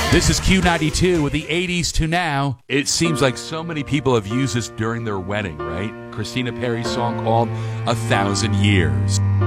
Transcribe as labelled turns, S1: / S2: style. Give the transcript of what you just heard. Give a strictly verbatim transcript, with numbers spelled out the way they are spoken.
S1: This is Q ninety-two with the eighties to now. It seems like so many people have used this during their wedding, right? Christina Perri's song called A Thousand Years.